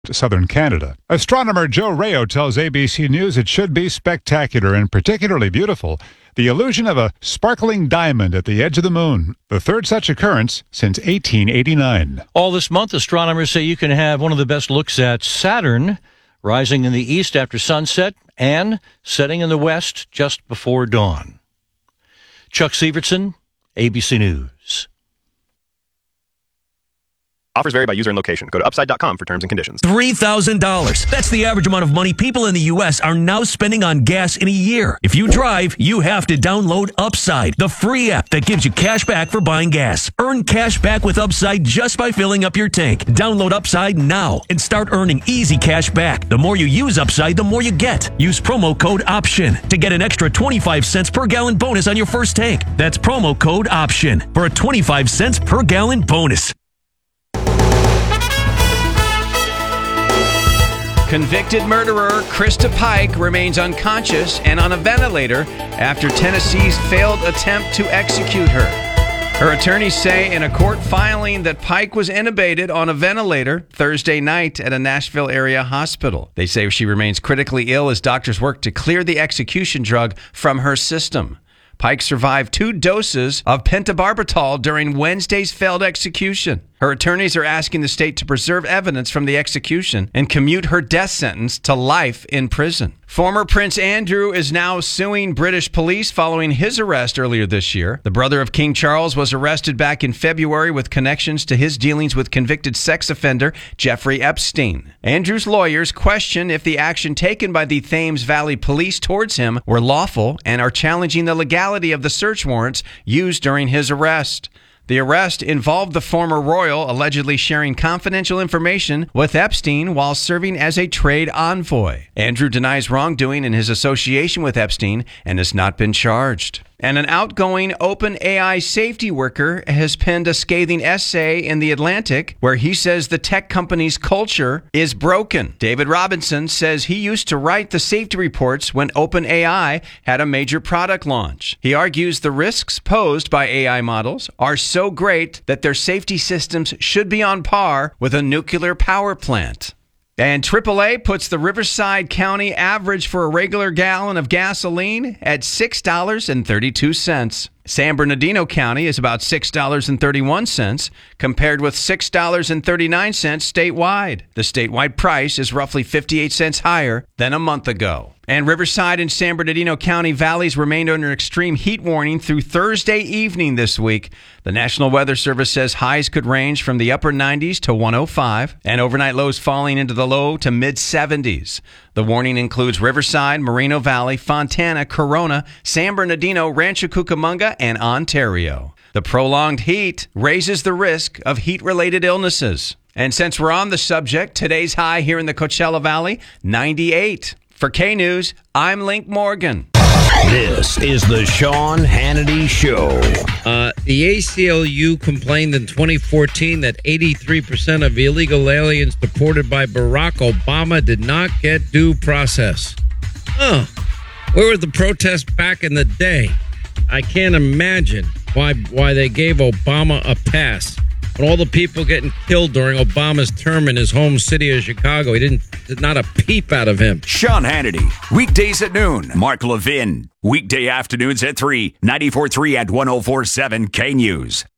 southern Canada. Astronomer Joe Rayo tells ABC News it should be spectacular and particularly beautiful. The illusion of a sparkling diamond at the edge of the moon, the third such occurrence since 1889. All this month, astronomers say you can have one of the best looks at Saturn, rising in the east after sunset and setting in the west just before dawn. Chuck Sievertson, ABC News. Offers vary by user and location. Go to upside.com for terms and conditions. $3,000. That's the average amount of money people in the U.S. are now spending on gas in a year. If you drive, you have to download Upside, the free app that gives you cash back for buying gas. Earn cash back with Upside just by filling up your tank. Download Upside now and start earning easy cash back. The more you use Upside, the more you get. Use promo code OPTION to get an extra 25 cents per gallon bonus on your first tank. That's promo code OPTION for a 25 cents per gallon bonus. Convicted murderer Krista Pike remains unconscious and on a ventilator after Tennessee's failed attempt to execute her. Her attorneys say in a court filing that Pike was intubated on a ventilator Thursday night at a Nashville area hospital. They say she remains critically ill as doctors work to clear the execution drug from her system. Pike survived 2 doses of pentobarbital during Wednesday's failed execution. Her attorneys are asking the state to preserve evidence from the execution and commute her death sentence to life in prison. Former Prince Andrew is now suing British police following his arrest earlier this year. The brother of King Charles was arrested back in February with connections to his dealings with convicted sex offender Jeffrey Epstein. Andrew's lawyers question if the action taken by the Thames Valley Police towards him were lawful and are challenging the legality of the search warrants used during his arrest. The arrest involved the former royal allegedly sharing confidential information with Epstein while serving as a trade envoy. Andrew denies wrongdoing in his association with Epstein and has not been charged. And an outgoing OpenAI safety worker has penned a scathing essay in The Atlantic where he says the tech company's culture is broken. David Robinson says he used to write the safety reports when OpenAI had a major product launch. He argues the risks posed by AI models are so great that their safety systems should be on par with a nuclear power plant. And AAA puts the Riverside County average for a regular gallon of gasoline at $6.32. San Bernardino County is about $6.31, compared with $6.39 statewide. The statewide price is roughly 58 cents higher than a month ago. And Riverside and San Bernardino County valleys remained under extreme heat warning through Thursday evening this week. The National Weather Service says highs could range from the upper 90s to 105, and overnight lows falling into the low to mid-70s. The warning includes Riverside, Moreno Valley, Fontana, Corona, San Bernardino, Rancho Cucamonga, and Ontario. The prolonged heat raises the risk of heat-related illnesses. And since we're on the subject, today's high here in the Coachella Valley, 98. For K-News, I'm Link Morgan. This is the Sean Hannity Show. The ACLU complained in 2014 that 83% of illegal aliens deported by Barack Obama did not get due process. Where were the protests back in the day? I can't imagine why they gave Obama a pass. And all the people getting killed during Obama's term in his home city of Chicago, did not a peep out of him. Sean Hannity, weekdays at noon. Mark Levin, weekday afternoons at 3, 94.3 and 104.7 K-News.